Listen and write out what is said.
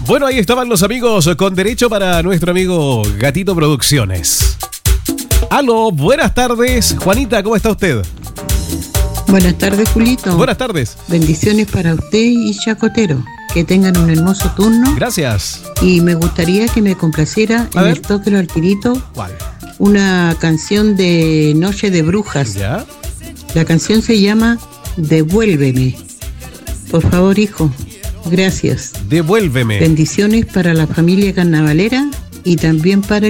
Bueno, ahí estaban los amigos con derecho para nuestro amigo Gatito Producciones. Aló, buenas tardes. Juanita, ¿cómo está usted? Buenas tardes, Julito. Buenas tardes. Bendiciones para usted y Chacotero. Que tengan un hermoso turno. Gracias. Y me gustaría que me complaciera en el Tóquelo al Tirito. ¿Cuál? Una canción de Noche de Brujas. ¿Ya? La canción se llama Devuélveme. Por favor, hijo. Gracias. Devuélveme. Bendiciones para la familia carnavalera y también para